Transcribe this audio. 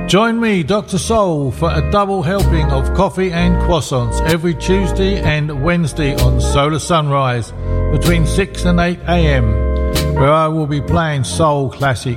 Join me, Dr. Soul, for a double helping of coffee and croissants every Tuesday and Wednesday on Solar Sunrise between 6 and 8 a.m, where I will be playing soul classics